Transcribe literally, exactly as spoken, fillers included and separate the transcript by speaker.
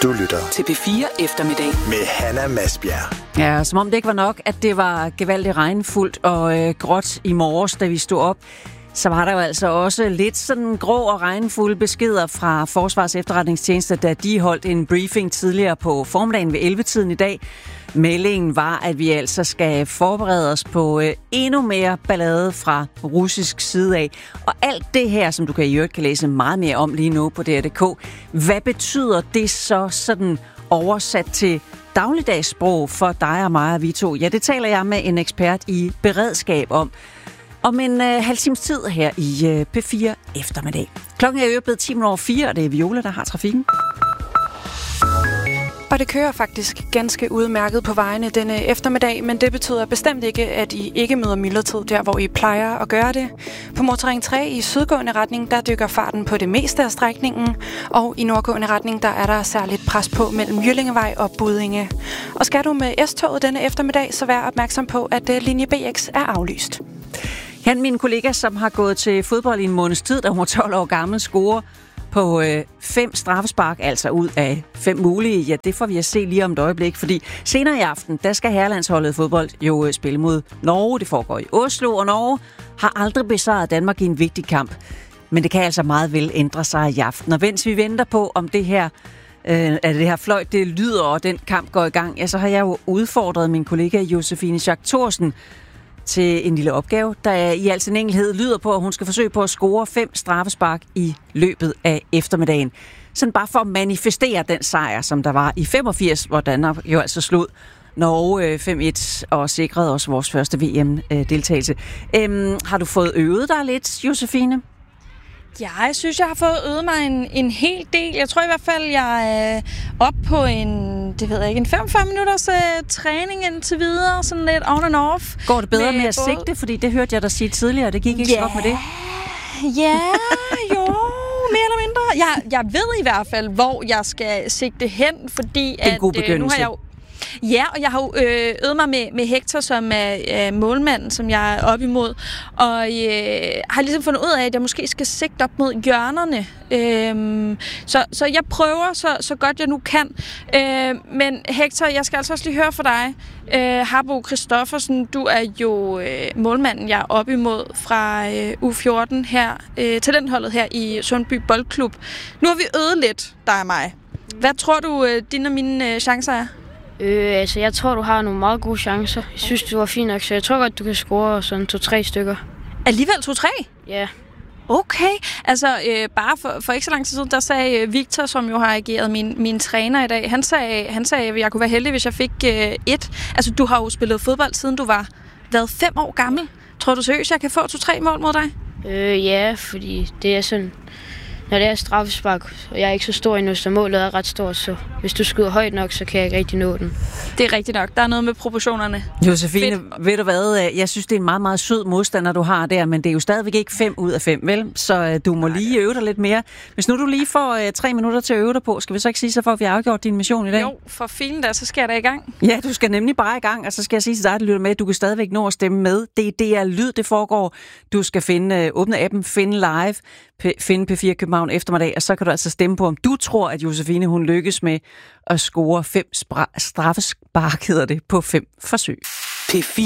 Speaker 1: Du lytter
Speaker 2: til P fire Eftermiddag
Speaker 1: med Hanna Masbjerg.
Speaker 3: Ja, som om det ikke var nok, at det var gevaldigt regnfuldt og øh, gråt i morges, da vi stod op, så var der jo altså også lidt sådan grå og regnfulde beskeder fra Forsvars Efterretningstjeneste, da de holdt en briefing tidligere på formiddagen ved elleve-tiden i dag. Meldingen var, at vi altså skal forberede os på øh, endnu mere ballade fra russisk side af. Og alt det her, som du kan i øvrigt kan læse meget mere om lige nu på D R punktum d k, hvad betyder det så sådan oversat til dagligdagssprog for dig og mig og vi to? Ja, det taler jeg med en ekspert i beredskab om. Om en øh, halv times tid her i øh, P fire Eftermiddag. Klokken er jo blevet ti minutter over fire, og det er Viola, der har trafikken.
Speaker 4: Og det kører faktisk ganske udmærket på vejene denne eftermiddag, men det betyder bestemt ikke, at I ikke møder myldretid der, hvor I plejer at gøre det. På motorring tre i sydgående retning, der dykker farten på det meste af strækningen, og i nordgående retning, der er der særligt pres på mellem Jyllingevej og Buddinge. Og skal du med S-toget denne eftermiddag, så vær opmærksom på, at linje B X er aflyst.
Speaker 3: Han, min kollega, som har gået til fodbold i en måneds tid, da hun var tolv år gammel, scorer på øh, fem straffespark, altså ud af fem mulige. Ja, det får vi at se lige om et øjeblik, fordi senere i aften, der skal herrelandsholdet fodbold jo øh, spille mod Norge. Det foregår i Oslo, og Norge har aldrig besejret Danmark i en vigtig kamp. Men det kan altså meget vel ændre sig i aften. Og mens vi venter på, om det her, øh, at det her fløjt, det lyder, og den kamp går i gang, ja, så har jeg jo udfordret min kollega Josefine Schack Thorsen til en lille opgave, der i al sin enkelhed lyder på, at hun skal forsøge på at score fem straffespark i løbet af eftermiddagen. Sådan bare for at manifestere den sejr, som der var i femogfirs, hvor Danmark jo altså slog Norge fem et og sikrede også vores første V M-deltagelse. Øhm, har du fået øvet dig lidt, Josefine?
Speaker 5: Ja, jeg synes, jeg har fået øvet mig en, en hel del. Jeg tror i hvert fald, jeg er op på en, det ved jeg ikke, en femogfyrre minutters uh, træning indtil videre, sådan lidt on and off.
Speaker 3: Går det bedre med, med at
Speaker 5: både...
Speaker 3: sigte? Fordi det hørte jeg dig sige tidligere, det gik ikke yeah. så godt med det.
Speaker 5: Ja, jo, mere eller mindre. Jeg, jeg ved i hvert fald, hvor jeg skal sigte hen, fordi
Speaker 3: det er en
Speaker 5: at,
Speaker 3: god begyndelse.
Speaker 5: Øh, nu har jeg jo Ja, og jeg har jo øh, øvet mig med, med Hector, som er øh, målmanden, som jeg er op imod, og øh, har ligesom fundet ud af, at jeg måske skal sigte op mod hjørnerne. Øh, så, så jeg prøver så, så godt jeg nu kan. Øh, men Hector, jeg skal altså også lige høre fra dig. Øh, Harbo Christoffersen, du er jo øh, målmanden, jeg er op imod fra øh, U fjorten her, øh, talentholdet her i Sundby Boldklub. Nu har vi øvet lidt, dig og mig. Hvad tror du, øh, dine og mine øh, chancer er?
Speaker 6: Øh, altså, jeg tror, du har nogle meget gode chancer. Jeg synes, du var fint nok, så jeg tror godt, du kan score sådan to-tre stykker.
Speaker 5: Alligevel to-tre?
Speaker 6: Ja.
Speaker 5: Okay. Altså, øh, bare for, for ikke så lang tid siden, der sagde Victor, som jo har ageret min, min træner i dag, han sagde, han sagde, at jeg kunne være heldig, hvis jeg fik øh, et. Altså, du har jo spillet fodbold, siden du var været fem år gammel. Tror du seriøst, jeg kan få to-tre mål mod dig?
Speaker 6: Øh, ja, fordi det er sådan... Når det er straffespark, og jeg er ikke så stor endnu, så målet er ret stort, så hvis du skyder højt nok, så kan jeg ikke rigtig nå den.
Speaker 5: Det er rigtigt nok. Der er noget med proportionerne.
Speaker 3: Josefine, Fedt. Ved du hvad? Jeg synes, det er en meget, meget sød modstander, du har der, men det er jo stadigvæk ikke fem ud af fem, vel? Så du må lige øve dig lidt mere. Hvis nu du lige får uh, tre minutter til at øve dig på, skal vi så ikke sige, så får vi afgjort din mission i dag?
Speaker 5: Jo, for filen der, så skal jeg da i gang.
Speaker 3: Ja, du skal nemlig bare i gang, og så skal jeg sige til dig, at du lytter med, at du kan stadigvæk nå at stemme med. Det er D R Lyd, det foregår. Du skal finde, uh, åbne appen, finde live, p- finde P fire København eftermiddag, og så kan du altså stemme på, om du tror, at Josefine, hun lykkes med at score fem spra- straffespark, hedder det, på fem forsøg.
Speaker 2: P fire